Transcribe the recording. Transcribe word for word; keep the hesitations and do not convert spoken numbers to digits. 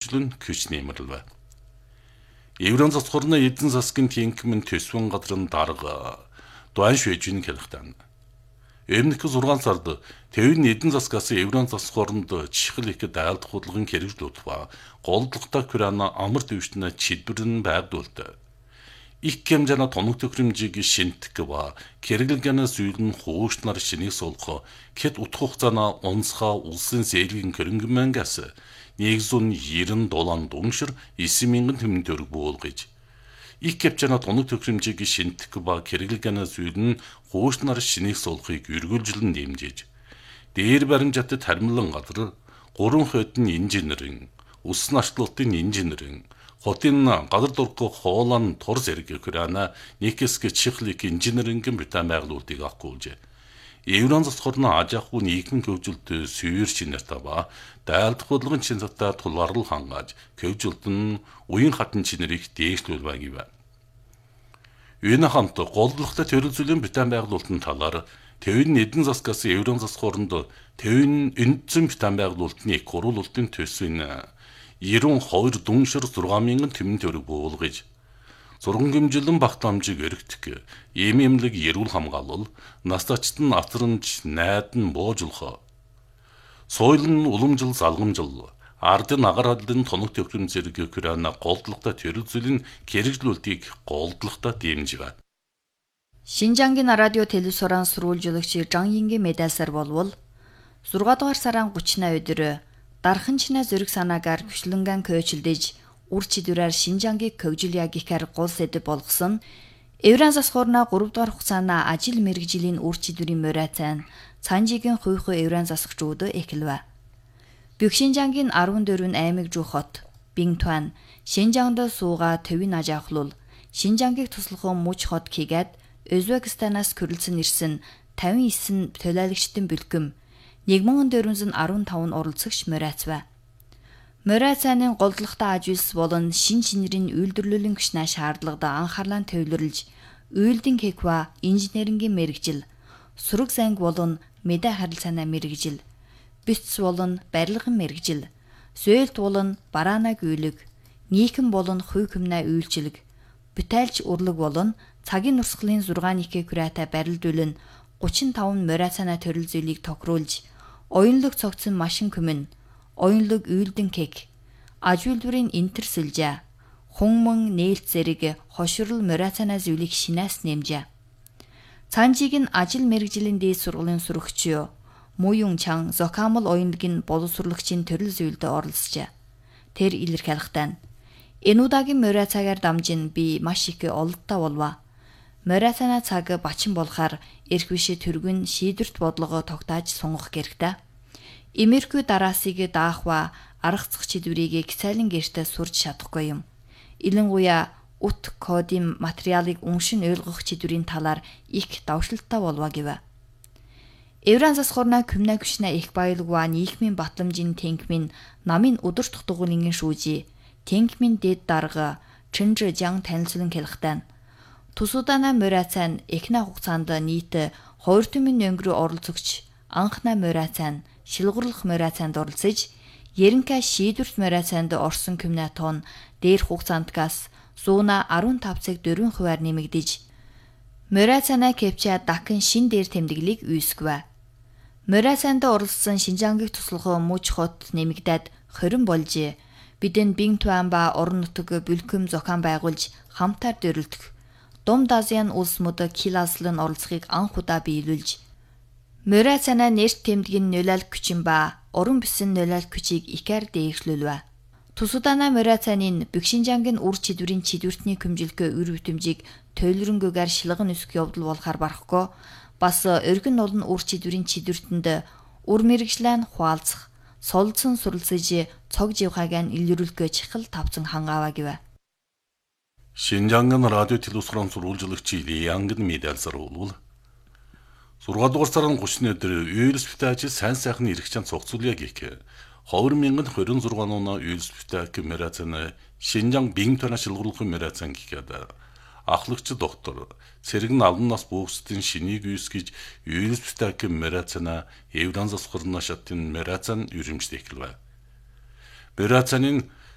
хэрэгжүүлэн күч нэмэрлэв. Еврон засхорны эдэн засгийн тэнкмэн төсвөн гадрын дарга дуан швежин хэлхтэн. Өмнөх зургаан сард Тэвэн эдэн засгаас еврон засхорнд чихэл их дайлт худалгын хэрэгжлүүд ба голдлогтой Украина амар дэвшнэ чидбэрэн байгдуулт. Их хэмжээний тоног төхөөрөмжийг шинтгэх ба хэрэглэгэнэ зүйн хуушнаар шинийг суулгах хэд утгах цана онцгой улсын зээлгийн хөрөнгөмөнгөс нэгдүгээр ерөн доллар дүншир эсэм мянган тэмдэн төгрөг буулгаж их хэмжээний тоног төхөөрөмжийг шинтгэх ба хэрэглэгэнэ зүйн хуушнаар шинийг суулгахыг эргүүлжлэн дэмжиж дээр баримжаатай тармилан газар гурван хотын инженерийн ус нашлуултын инженерийн хотын газар дургах хоолон тор зэрэг Украина никэсгэ чихлик инженерингийн британ байгууллагыг авахгүйж еврон засхорны ажаахуй нийгэм хөгжилт сүйр шинэтэй ба дайлт хөдөлгөөн шинэтэй тулгарлал хангааж хөгжилт нь уян хатан чинэрийг дээшлүүл байв. Энэ хамт голдлогтой төрөлзөлийн британ байгуулалтын талаар Тэвэн эдэн засгаас еврон засхорнд Тэвэн эндсэн британ байгуулалтын их хуруулалтын төсвийн ерөн хоёр дүншир зургаан мянган тэмдэн төгрөг буулгаж зурган гэмжилэн багтаамжийг өргөтгөх, ийм эмнэлэг эрүүл хамгаалал, настачт нь атранж найдан боожлох, соёл нь уламжил залгамжил, ардын агаар хадлын тоног төхрөм зэрэг Украина голдлогтой төрөлзөлийн хэрэгжлүүлтийг голдлогтой дэмжив. Шинжангийн радио телевизоран сурвалжуулагч Жан Ингийн медальсаар болвол зургаан дугаар сарын гуравны өдөр дарханчна зүрх санаагаар хүчлэнгэн көчлөж үр чидүрээр Шинжангийг хөгжил ягихаар гол сэдэв болгосон еврон засхорна гурав дахь хугацаана ажил мэргэжлийн үр чидүрийн морайцан цанжигийн хуйху еврон засагчууд эхэлвэ. Бүх Шинжангийн арван дөрвөн аймаг жуу хот Бинтуан Шинжангд сууга төвийн ажаахлуул Шинжангийг туслахын муж хот Кигэд Өзбекистанаас көрөлцөн ирсэн тавин девять төлөөлөгчдийн бүлгэм нэг мянган дөрвөн арван таван оролцогч морайцвэ. Морайцааны голдлогтой ажуулс болон шин шинэрийн үйлдвэрлэлийн хүчнээ шаардлагад анхаарлаа төвлөрлж, үйлдэн хеква инженерингийн мэргэжил, сураг занг болон мэдээ харилцааны мэргэжил, битц болон барилгын мэргэжил, сөөлт болон бараана гүйлэг, нийхэм болон хувь хүмнээ үйлчилэг, бүтээлч урлаг болон цагийн нурсгалын зургааны кекүраатай барилдуулан гучин таван морайцааны төрөл зүйлийг тохируулж, оюунлог цогцсон машин күмэн, оюунлог үйлдэн кек, аж үйлдвэрийн интерсэлжээ, хунман нээлт зэрэг хоширол морайцааны зүйлийг шинээс нэмжээ. Цанжиг нь ажил мэргэжлийн дээд сургуулийн сурагч юу, Муюн Чан Зокамл оюунлагын боловсруулагчийн төрөл зүйлд оролцжээ. Тэр илэрхийлэхдээ энэ удаагийн морайцаагаар дамжин би маш их олдтой болва. Морайцааны цаг бачин болохаар эрх биш төргөн шийдвэрт бодлого тогтааж сунгах гэрхтээ. Эмерхүү дараасыг даахва аргацх чидвэрийг гисайлан гэртээ сурж чадахгүй юм. Илэнгуяа ут кодын материалыг уншин ойлгох чидвэрийн талаар их давшилттай болва гэв. Еврон засхорна күмнэ күчнэ их баялгва нийгмийн батламжийн тэнкмийн намын өдөр тутгуулын шүүжи тэнкмийн дэд дарга Чэнжэ Жан танилцуулан хэлэхдээ Тусудана морайцан эхнэ хугацаанд нийт хоёр түмэн өнгөрөө оролцогч анхна морайцан шилгуурлах морайцанд оролцож Ерэнка шийдвэрт морайцанд орсон күмнэ тон дээр хугацаандгаас зууна арван тав цаг дөрвөн хувиар нэмэгдэж морайцана кепча дахин шин дээр тэмдэглийг үүсгэв. Морайцанд оролцсон Шинжангийг туслах муж хот нэмэгдээд хорин болж бидэн Бинтуан ба орон нутаг бүлхэм зохион байгуулж хамтаар дөрөлдөх Домд Азийн улс мод Киласлын оролцохыг анх удаа биелүүлж морайцана нэрт тэмдгийн нөлөөлөх хүчин ба орон бисэн нөлөөлөх хүчийг ихээр дээшлүүлвэ. Тусудана морайцанын бүх Шинжангийн үр чидвэрийн чидвэртний хөмжилгөө үр бүтэмжийг тойлронгоогоор шилгэн өсөх явдал болохоор барахгүй бас өргөн олон үр чидвэрийн чидвэртэнд үр мэргэжлэн хуалцах солилцсон суралцж цог живхааг нь илрүүлэхөө чихэл тавцан хангаава гэв. Шинжангын радио телевизорын сурвалжуулагч Янгын медальсаар болвол зургаан дугаар сарын гуравны өдөр университет сайн сайхны эрхчэн цогцуулъя гэх хоёр мянган двадцать шесть оноо университет морайцаны Шинжан Бинтуан шилгуурлахын морайцан гэхэд ахлагч доктор Цэрэгн албан нас бүхсдийн шинийг үүсгэж университет морайцана еврон засхорна шатын морайцан юримжтэй эхэлвэ. Морайцанын